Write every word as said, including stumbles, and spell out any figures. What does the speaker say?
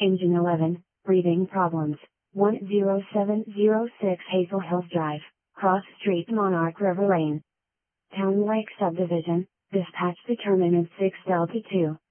Engine eleven, breathing problems, one zero seven zero six Hazel Hills Drive, Cross Street, Monarch River Lane. Town Lake Subdivision, dispatch determinant six Delta two.